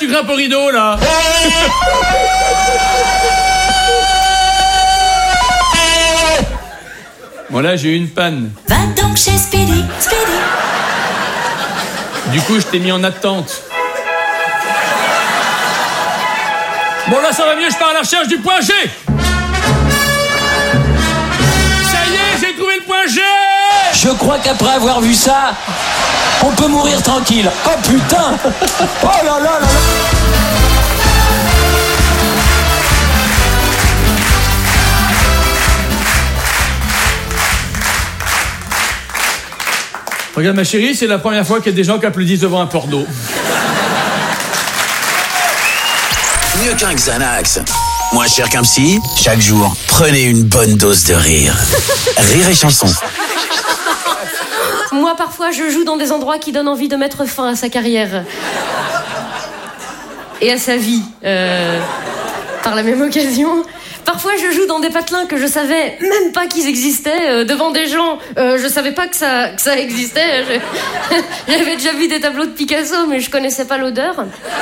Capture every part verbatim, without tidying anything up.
tu grimpes au rideau, là? Bon, là, j'ai eu une panne. Va donc chez Speedy, Speedy. Du coup, je t'ai mis en attente. Bon, là, ça va mieux, je pars à la recherche du point G. Ça y est, j'ai trouvé le point G. Je crois qu'après avoir vu ça, on peut mourir tranquille. Oh putain. Oh là là là là. Regarde ma chérie, c'est la première fois qu'il y a des gens qui applaudissent devant un porno. Mieux qu'un Xanax. Moins cher qu'un psy, chaque jour, prenez une bonne dose de rire. Rire et chanson. Moi, parfois, je joue dans des endroits qui donnent envie de mettre fin à sa carrière. Et à sa vie. Euh, par la même occasion. Parfois, je joue dans des patelins que je savais même pas qu'ils existaient, euh, devant des gens. Euh, je savais pas que ça, que ça existait. Je... J'avais déjà vu des tableaux de Picasso, mais je connaissais pas l'odeur.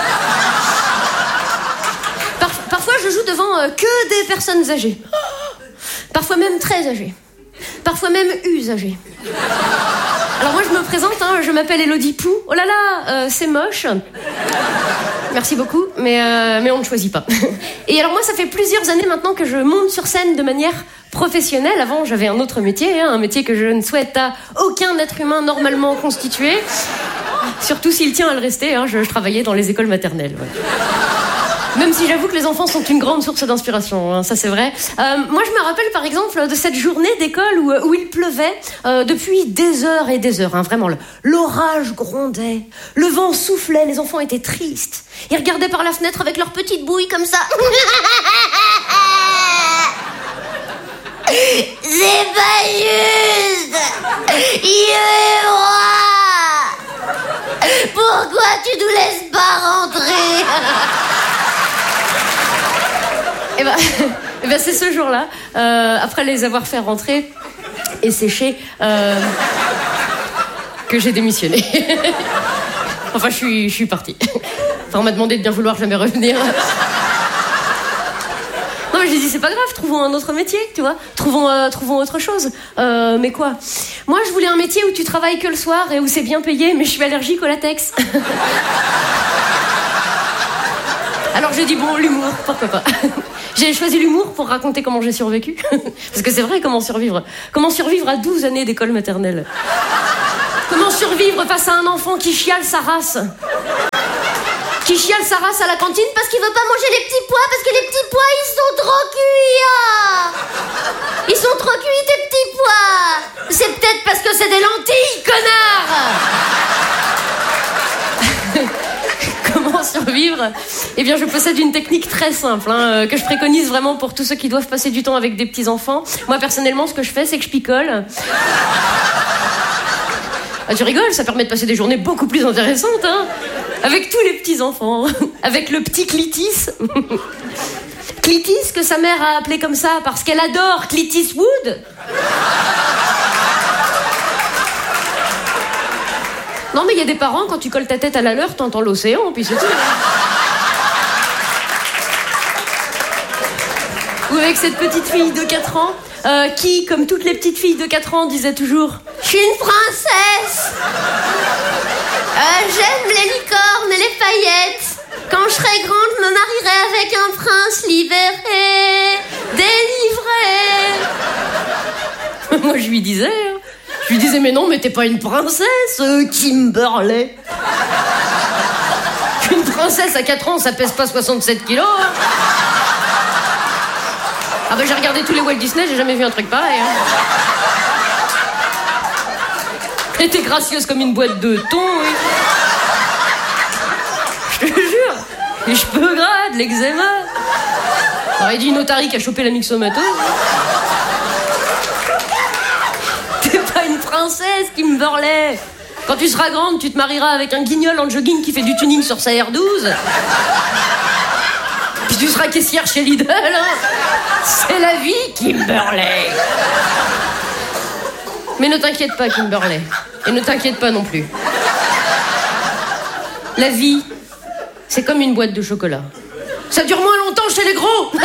Par... Parfois, je joue devant euh, que des personnes âgées. Parfois même très âgées. Parfois même usagées. Alors moi, je me présente, hein, je m'appelle Élodie Pou. Oh là là, euh, c'est moche. Merci beaucoup, mais, euh, mais on ne choisit pas. Et alors moi, ça fait plusieurs années maintenant que je monte sur scène de manière professionnelle. Avant, j'avais un autre métier, hein, un métier que je ne souhaite à aucun être humain normalement constitué. Surtout s'il tient à le rester, hein, je, je travaillais dans les écoles maternelles. Ouais. Même si j'avoue que les enfants sont une grande source d'inspiration, hein, ça c'est vrai. Euh, moi je me rappelle par exemple de cette journée d'école où, où il pleuvait euh, depuis des heures et des heures, hein, vraiment. Le, l'orage grondait, le vent soufflait, les enfants étaient tristes. Ils regardaient par la fenêtre avec leurs petites bouilles comme ça. C'est pas juste. Il est roi. Pourquoi tu nous laisses pas rentrer? Et ben, et ben c'est ce jour-là, euh, après les avoir fait rentrer et sécher, euh, que j'ai démissionné. Enfin, je suis, je suis partie. Enfin, on m'a demandé de bien vouloir jamais revenir. Non, mais j'ai dit, c'est pas grave, trouvons un autre métier, tu vois. Trouvons, euh, trouvons autre chose. Euh, mais quoi? Moi, je voulais un métier où tu travailles que le soir et où c'est bien payé, mais je suis allergique au latex. Alors j'ai dit, bon, l'humour, pourquoi pas. J'ai choisi l'humour pour raconter comment j'ai survécu. Parce que c'est vrai, comment survivre. Comment survivre à douze années d'école maternelle. Comment survivre face à un enfant qui chiale sa race. Qui chiale sa race à la cantine parce qu'il veut pas manger les petits pois, parce que les petits pois, ils sont trop cuits. Ah, ils sont trop cuits, tes petits pois. C'est peut-être parce que c'est des lentilles, connard. Comment survivre? Eh bien, je possède une technique très simple, hein, que je préconise vraiment pour tous ceux qui doivent passer du temps avec des petits-enfants. Moi, personnellement, ce que je fais, c'est que je picole. Ah, tu rigoles, ça permet de passer des journées beaucoup plus intéressantes, hein, avec tous les petits-enfants. Avec le petit Clitis. Clitis, que sa mère a appelé comme ça parce qu'elle adore Clitis Wood. Non, mais il y a des parents, quand tu colles ta tête à la leur, t'entends l'océan, puis c'est tout. Ou avec cette petite fille de quatre ans, euh, qui, comme toutes les petites filles de quatre ans, disait toujours « Je suis une princesse. Euh, j'aime les licornes et les paillettes. Quand je serai grande, je me marierai avec un prince libéré, délivré. » Moi, je lui disais... Hein. Je lui disais, mais non, mais t'es pas une princesse, euh, Kimberley. Une princesse à quatre ans, ça pèse pas soixante-sept kilos. Hein. Ah bah j'ai regardé tous les Walt Disney, j'ai jamais vu un truc pareil. Hein. Elle était gracieuse comme une boîte de thon, oui. Je te jure. Les cheveux gras, de l'eczéma. On aurait dit une otarie qui a chopé la myxomatose. Princesse Kimberley. Quand tu seras grande, tu te marieras avec un guignol en jogging qui fait du tuning sur sa R douze. Puis tu seras caissière chez Lidl. Hein. C'est la vie, Kimberley. Mais ne t'inquiète pas, Kimberley. Et ne t'inquiète pas non plus. La vie, c'est comme une boîte de chocolat. Ça dure moins longtemps chez les gros.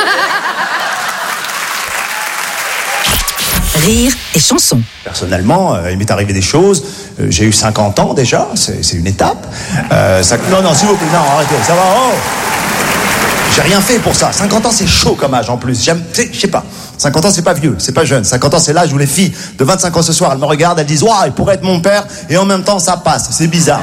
Rire et chanson. Personnellement, euh, il m'est arrivé des choses. Euh, j'ai eu cinquante ans déjà, c'est, c'est une étape. Euh, ça... Non, non, s'il vous plaît, non, arrêtez, ça va. Oh. J'ai rien fait pour ça. cinquante ans, c'est chaud comme âge en plus. J'aime, je sais pas. cinquante ans, c'est pas vieux, c'est pas jeune. cinquante ans, c'est l'âge où les filles de vingt-cinq ans ce soir, elles me regardent, elles disent « Waouh, il pourrait être mon père » et en même temps, ça passe. C'est bizarre.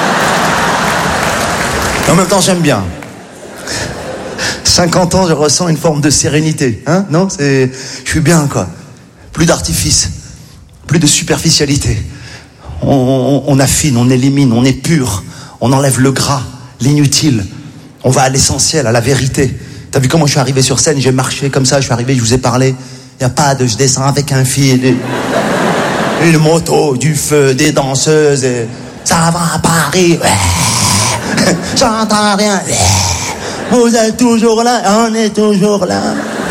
Et en même temps, j'aime bien. cinquante ans, je ressens une forme de sérénité. Hein? Non, c'est... Je suis bien, quoi. Plus d'artifice, plus de superficialité. On, on, on affine, on élimine, on épure, on enlève le gras, l'inutile. On va à l'essentiel, à la vérité. T'as vu comment je suis arrivé sur scène? J'ai marché comme ça, je suis arrivé, je vous ai parlé. Y a pas de je descends avec un fil, et, une moto, du feu, des danseuses. Et, ça va à Paris, ouais. J'entends rien, ouais. Vous êtes toujours là, on est toujours là.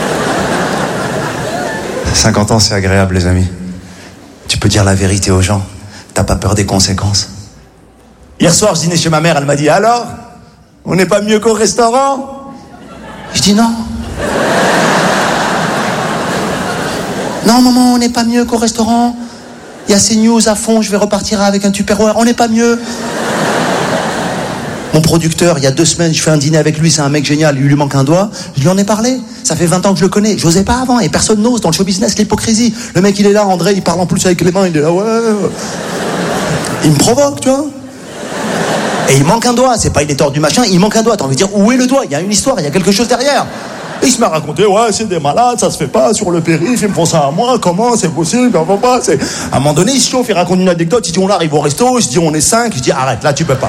cinquante ans, c'est agréable, les amis. Tu peux dire la vérité aux gens. T'as pas peur des conséquences. Hier soir, je dînais chez ma mère. Elle m'a dit, alors, on n'est pas mieux qu'au restaurant? Je dis non. Non, maman, on n'est pas mieux qu'au restaurant. Il y a ces news à fond, je vais repartir avec un Tupperware. On n'est pas mieux. Mon producteur, il y a deux semaines, je fais un dîner avec lui, c'est un mec génial, il lui manque un doigt. Je lui en ai parlé. Ça fait vingt ans que je le connais. J'osais pas avant, et personne n'ose dans le show business, l'hypocrisie. Le mec, il est là, André, il parle en plus avec les mains, il est là, ouais. Il me provoque, tu vois. Et il manque un doigt, c'est pas il est tordu machin, il manque un doigt. T'as envie de dire, où est le doigt? Il y a une histoire, il y a quelque chose derrière. Et il se m'a raconté, ouais, c'est des malades, ça se fait pas sur le périph', ils me font ça à moi, comment, c'est possible, on peut pas, c'est... À un moment donné, il se chauffe, il raconte une anecdote, il dit, on arrive au resto, il se dit, on est cinq, je dis, arrête, là, tu peux pas.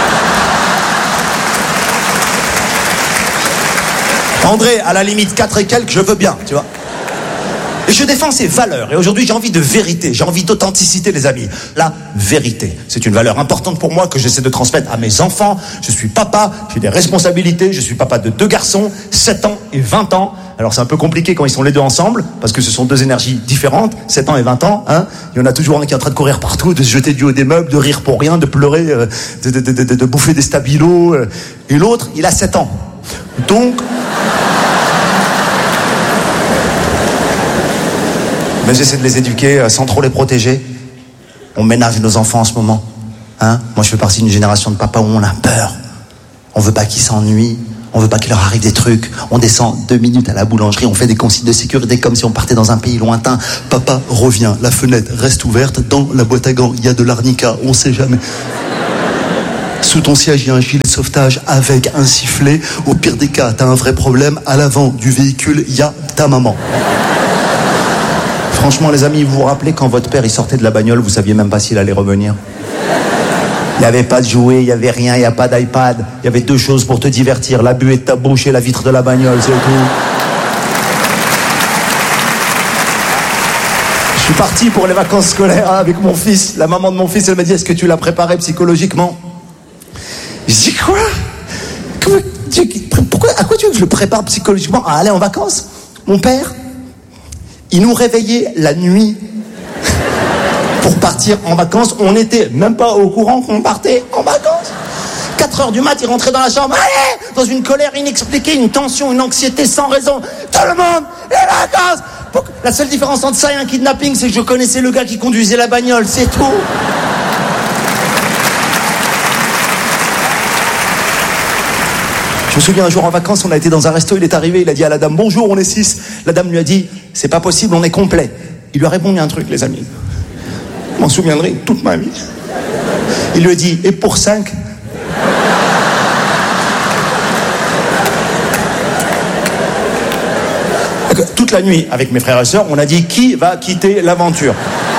André, à la limite, quatre et quelques, je veux bien, tu vois. Et je défends ces valeurs. Et aujourd'hui, j'ai envie de vérité, j'ai envie d'authenticité, les amis. La vérité, c'est une valeur importante pour moi que j'essaie de transmettre à mes enfants. Je suis papa, j'ai des responsabilités, je suis papa de deux garçons, sept ans et vingt ans. Alors c'est un peu compliqué quand ils sont les deux ensemble, parce que ce sont deux énergies différentes, sept ans et vingt ans. Hein. Il y en a toujours un qui est en train de courir partout, de se jeter du haut des meubles, de rire pour rien, de pleurer, euh, de, de, de, de, de bouffer des stabilos. Euh. Et l'autre, il a sept ans. Donc... Mais j'essaie de les éduquer sans trop les protéger. On ménage nos enfants en ce moment. Hein? Moi, je fais partie d'une génération de papas où on a peur. On veut pas qu'ils s'ennuient. On veut pas qu'il leur arrive des trucs. On descend deux minutes à la boulangerie. On fait des consignes de sécurité comme si on partait dans un pays lointain. Papa revient. La fenêtre reste ouverte. Dans la boîte à gants, il y a de l'arnica. On sait jamais. Sous ton siège, il y a un gilet de sauvetage avec un sifflet. Au pire des cas, t'as un vrai problème. À l'avant du véhicule, il y a ta maman. Franchement, les amis, vous vous rappelez quand votre père il sortait de la bagnole, vous saviez même pas s'il allait revenir. Il n'y avait pas de jouets, il n'y avait rien, il n'y a pas d'iPad. Il y avait deux choses pour te divertir, la buée de ta bouche et la vitre de la bagnole, c'est tout. Je suis parti pour les vacances scolaires avec mon fils. La maman de mon fils, elle m'a dit, est-ce que tu l'as préparé psychologiquement? Je dis quoi? Pourquoi, à quoi tu veux que je le prépare psychologiquement à aller en vacances? Mon père, il nous réveillait la nuit pour partir en vacances. On n'était même pas au courant qu'on partait en vacances. quatre heures du mat, il rentrait dans la chambre. Allez, dans une colère inexpliquée, une tension, une anxiété sans raison. Tout le monde, les vacances. La seule différence entre ça et un kidnapping, c'est que je connaissais le gars qui conduisait la bagnole, c'est tout. Je me souviens un jour en vacances, on a été dans un resto, il est arrivé, il a dit à la dame, bonjour, on est six. La dame lui a dit, c'est pas possible, on est complet. Il lui a répondu un truc, les amis. Je m'en souviendrai toute ma vie. Il lui a dit, et pour cinq? Toute la nuit, avec mes frères et sœurs, on a dit, qui va quitter l'aventure?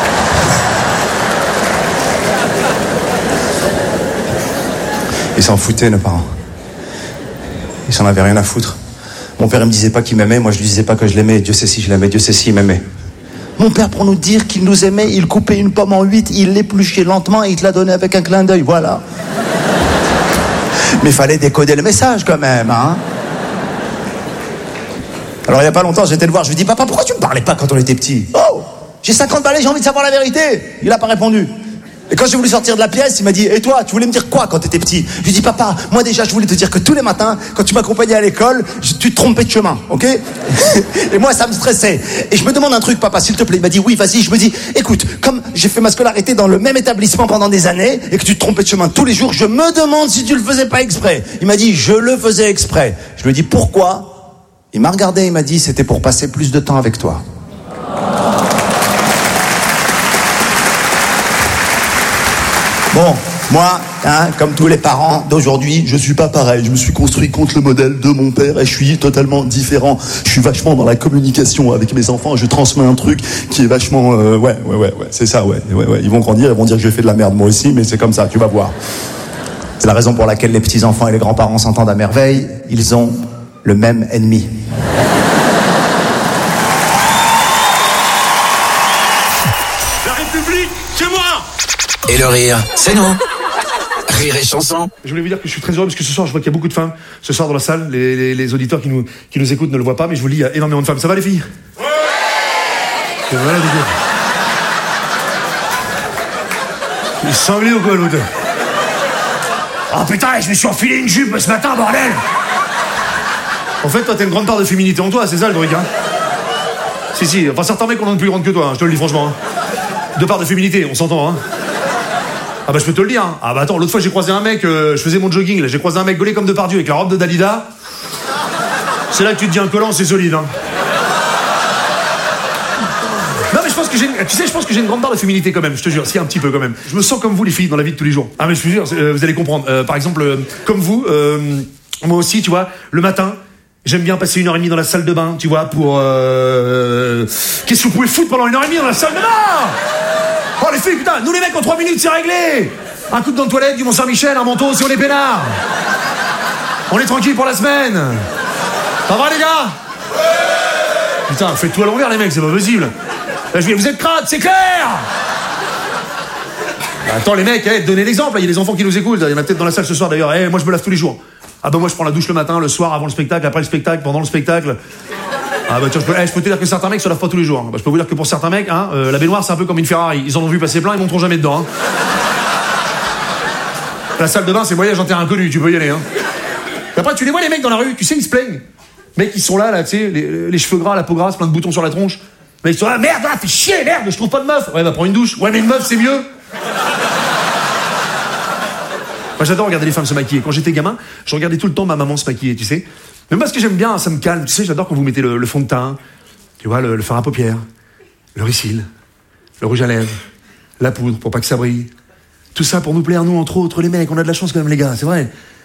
Ils s'en foutaient, nos parents. Ils s'en avaient rien à foutre. Mon père, il me disait pas qu'il m'aimait, moi je lui disais pas que je l'aimais. Dieu sait si je l'aimais, Dieu sait si il m'aimait. Mon père, pour nous dire qu'il nous aimait, il coupait une pomme en huit, il l'épluchait lentement et il te la donnait avec un clin d'œil, voilà. Mais il fallait décoder le message quand même, hein. Alors il y a pas longtemps, j'étais le voir, je lui dis, papa, pourquoi tu me parlais pas quand on était petit? Oh, j'ai cinquante balais, j'ai envie de savoir la vérité. Il a pas répondu. Et quand j'ai voulu sortir de la pièce, il m'a dit, et toi, tu voulais me dire quoi quand t'étais petit? Je lui ai dit, papa, moi déjà, je voulais te dire que tous les matins, quand tu m'accompagnais à l'école, je, tu te trompais de chemin, ok? Et moi, ça me stressait. Et je me demande un truc, papa, s'il te plaît. Il m'a dit, oui, vas-y. Je me dis, écoute, comme j'ai fait ma scolarité dans le même établissement pendant des années, et que tu te trompais de chemin tous les jours, je me demande si tu le faisais pas exprès. Il m'a dit, je le faisais exprès. Je lui ai dit, pourquoi? Il m'a regardé, il m'a dit, c'était pour passer plus de temps avec toi. Bon, moi, hein, comme tous les parents d'aujourd'hui, je suis pas pareil. Je me suis construit contre le modèle de mon père et je suis totalement différent. Je suis vachement dans la communication avec mes enfants. Je transmets un truc qui est vachement... Euh, ouais, ouais, ouais, ouais, c'est ça, ouais, ouais, ouais. Ils vont grandir, ils vont dire que j'ai fait de la merde moi aussi, mais c'est comme ça, tu vas voir. C'est la raison pour laquelle les petits-enfants et les grands-parents s'entendent à merveille. Ils ont le même ennemi. La République, c'est moi! Et le rire, c'est nous. Rire et chanson. Je voulais vous dire que je suis très heureux parce que ce soir, je vois qu'il y a beaucoup de femmes. Ce soir dans la salle, les, les, les auditeurs qui nous, qui nous écoutent ne le voient pas, mais je vous le dis, il y a énormément de femmes. Ça va les filles? Ouais. Voilà, les gars. Il est sanglé ou quoi l'autre? Oh putain, je me suis enfilé une jupe ce matin, bordel! En fait, toi, t'as une grande part de féminité en toi, c'est ça le truc, hein? Si, si, enfin certains mecs en ont plus grande que toi, hein, je te le dis franchement. Hein. Deux parts de féminité, on s'entend, hein? Ah bah je peux te le dire, hein. Ah bah attends, l'autre fois j'ai croisé un mec, euh, je faisais mon jogging, là, j'ai croisé un mec gaulé comme Depardieu avec la robe de Dalida. C'est là que tu te dis un collant, c'est solide, hein. Non mais je pense que j'ai une... Tu sais, je pense que j'ai une grande part de féminité quand même, je te jure, si un petit peu quand même. Je me sens comme vous les filles dans la vie de tous les jours. Ah mais je te jure, euh, vous allez comprendre. Euh, par exemple, euh, comme vous, euh, moi aussi, tu vois, le matin, j'aime bien passer une heure et demie dans la salle de bain, tu vois, pour... Euh... Qu'est-ce que vous pouvez foutre pendant une heure et demie dans la salle de bain? Oh les filles, putain, nous les mecs en trois minutes c'est réglé. Un coup de dans de toilette, du Mont Saint-Michel, un manteau si on est peinard. On est tranquille pour la semaine. Ça va les gars? Putain, faites tout à l'envers les mecs, c'est pas possible. Là je vais, vous êtes crades, c'est clair. Bah, attends les mecs, hey, donnez l'exemple, il y a des enfants qui nous écoutent, il y en a peut-être dans la salle ce soir d'ailleurs. Hey, moi je me lave tous les jours. Ah bah moi je prends la douche le matin, le soir, avant le spectacle, après le spectacle, pendant le spectacle. Ah bah tiens, je peux, eh, je peux te dire que certains mecs se lavent pas tous les jours. Hein. Bah, je peux vous dire que pour certains mecs, hein, euh, la baignoire c'est un peu comme une Ferrari. Ils en ont vu passer plein, ils monteront jamais dedans. Hein. La salle de bain c'est voyage en terre inconnue, tu peux y aller. Hein. Et après tu les vois les mecs dans la rue, tu sais ils se plaignent. Mecs ils sont là, là, tu sais, les, les cheveux gras, la peau grasse, plein de boutons sur la tronche. Mais ils sont là, merde, là, fais chier, merde, je trouve pas de meuf. Ouais bah prends une douche. Ouais mais une meuf c'est mieux. Moi j'adore regarder les femmes se maquiller. Quand j'étais gamin, je regardais tout le temps ma maman se maquiller, tu sais. Mais moi ce que j'aime bien, ça me calme. Tu sais, j'adore quand vous mettez le, le fond de teint, tu vois, le, le fard à paupières, le ricil, le rouge à lèvres, la poudre pour pas que ça brille. Tout ça pour nous plaire, nous, entre autres, les mecs. On a de la chance quand même, les gars, c'est vrai.